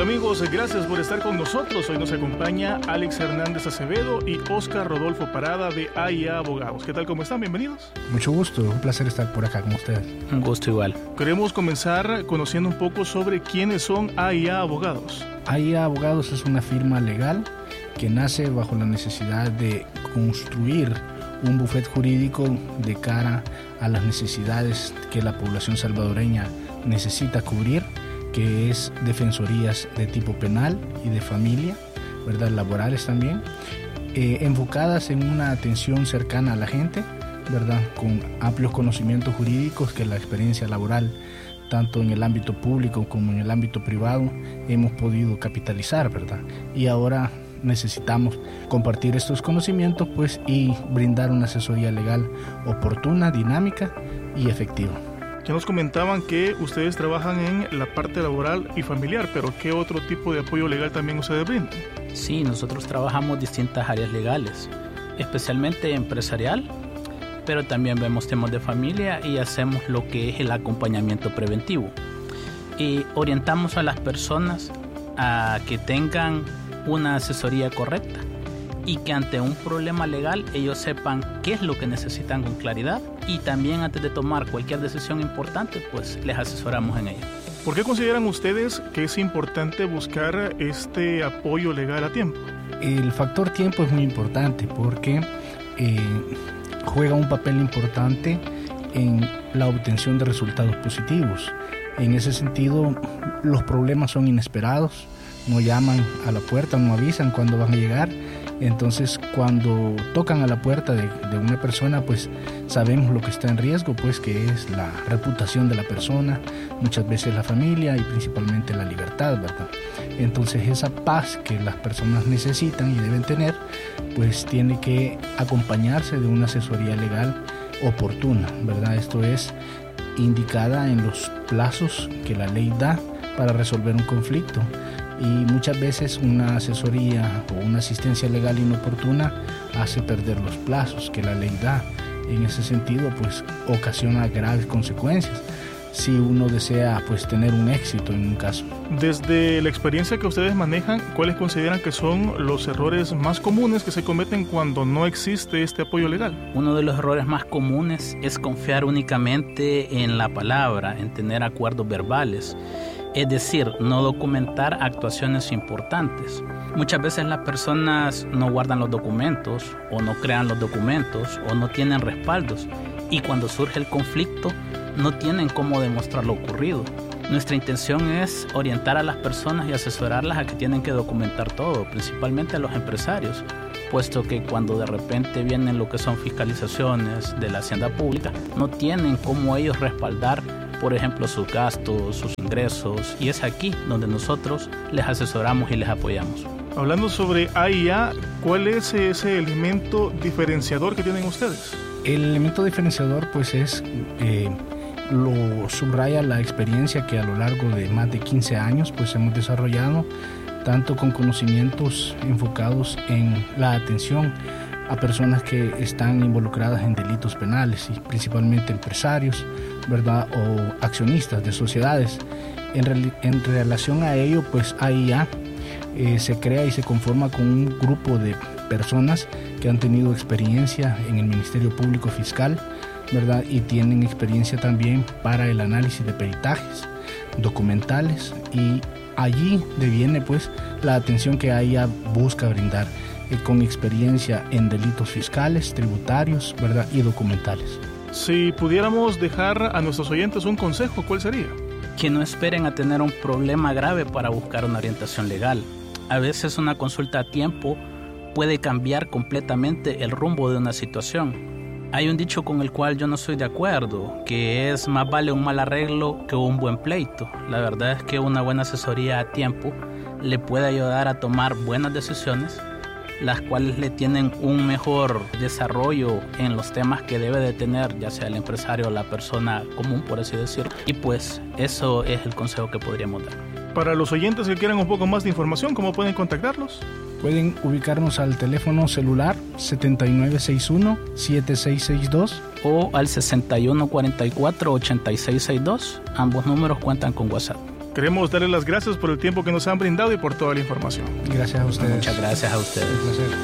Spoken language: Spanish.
Hola amigos, gracias por estar con nosotros. Hoy nos acompaña Alex Hernández Acevedo y Oscar Rodolfo Parada de AIA Abogados. ¿Qué tal? ¿Cómo están? Bienvenidos. Mucho gusto, un placer estar por acá con ustedes. Un gusto igual. Queremos comenzar conociendo un poco sobre quiénes son AIA Abogados. AIA Abogados es una firma legal que nace bajo la necesidad de construir un bufete jurídico de cara a las necesidades que la población salvadoreña necesita cubrir, que es defensorías de tipo penal y de familia, ¿verdad? Laborales también, enfocadas en una atención cercana a la gente, ¿verdad? Con amplios conocimientos jurídicos que la experiencia laboral, tanto en el ámbito público como en el ámbito privado, hemos podido capitalizar, ¿verdad? Y ahora necesitamos compartir estos conocimientos, pues, y brindar una asesoría legal oportuna, dinámica y efectiva. Ya nos comentaban que ustedes trabajan en la parte laboral y familiar, pero ¿qué otro tipo de apoyo legal también ustedes brindan? Sí, nosotros trabajamos distintas áreas legales, especialmente empresarial, pero también vemos temas de familia y hacemos lo que es el acompañamiento preventivo. Y orientamos a las personas a que tengan una asesoría correcta y que ante un problema legal ellos sepan qué es lo que necesitan con claridad, y también antes de tomar cualquier decisión importante, pues les asesoramos en ella. ¿Por qué consideran ustedes que es importante buscar este apoyo legal a tiempo? El factor tiempo es muy importante porque juega un papel importante en la obtención de resultados positivos. En ese sentido, los problemas son inesperados, no llaman a la puerta, no avisan cuándo van a llegar. Entonces, cuando tocan a la puerta de una persona, pues sabemos lo que está en riesgo, pues que es la reputación de la persona, muchas veces la familia y principalmente la libertad, ¿verdad? Entonces, esa paz que las personas necesitan y deben tener, pues tiene que acompañarse de una asesoría legal oportuna, ¿verdad? Esto es indicada en los plazos que la ley da para resolver un conflicto. Y muchas veces una asesoría o una asistencia legal inoportuna hace perder los plazos que la ley da. En ese sentido, pues ocasiona graves consecuencias si uno desea, pues, tener un éxito en un caso. Desde la experiencia que ustedes manejan, ¿cuáles consideran que son los errores más comunes que se cometen cuando no existe este apoyo legal? Uno de los errores más comunes es confiar únicamente en la palabra, en tener acuerdos verbales. Es decir, no documentar actuaciones importantes. Muchas veces las personas no guardan los documentos, o no crean los documentos, o no tienen respaldos, y cuando surge el conflicto no tienen cómo demostrar lo ocurrido. Nuestra intención es orientar a las personas y asesorarlas a que tienen que documentar todo, principalmente a los empresarios, puesto que cuando de repente vienen lo que son fiscalizaciones de la hacienda pública, no tienen cómo ellos respaldar, por ejemplo, sus gastos, sus ingresos, y es aquí donde nosotros les asesoramos y les apoyamos. Hablando sobre AIA, ¿cuál es ese elemento diferenciador que tienen ustedes? El elemento diferenciador, pues, lo subraya la experiencia que a lo largo de más de 15 años pues hemos desarrollado, tanto con conocimientos enfocados en la atención a personas que están involucradas en delitos penales, y principalmente empresarios, ¿verdad? O accionistas de sociedades. En relación a ello, pues AIA se crea y se conforma con un grupo de personas que han tenido experiencia en el Ministerio Público Fiscal, ¿verdad? Y tienen experiencia también para el análisis de peritajes documentales, y allí deviene pues la atención que AIA busca brindar, con experiencia en delitos fiscales, tributarios, ¿verdad? Y documentales. Si pudiéramos dejar a nuestros oyentes un consejo, ¿cuál sería? Que no esperen a tener un problema grave para buscar una orientación legal. A veces una consulta a tiempo puede cambiar completamente el rumbo de una situación. Hay un dicho con el cual yo no estoy de acuerdo, que es: más vale un mal arreglo que un buen pleito. La verdad es que una buena asesoría a tiempo le puede ayudar a tomar buenas decisiones, las cuales le tienen un mejor desarrollo en los temas que debe de tener, ya sea el empresario o la persona común, por así decirlo. Y pues eso es el consejo que podríamos dar. Para los oyentes que quieran un poco más de información, ¿cómo pueden contactarlos? Pueden ubicarnos al teléfono celular 7961-7662 o al 6144-8662. Ambos números cuentan con WhatsApp. Queremos darles las gracias por el tiempo que nos han brindado y por toda la información. Gracias a ustedes. Muchas gracias a ustedes. Un placer.